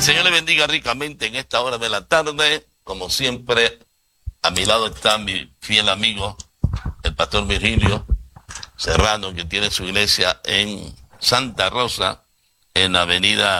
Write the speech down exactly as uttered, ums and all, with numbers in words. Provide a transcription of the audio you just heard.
Señor le bendiga ricamente en esta hora de la tarde. Como siempre, a mi lado está mi fiel amigo, el pastor Virgilio Serrano, que tiene su iglesia en Santa Rosa, en la avenida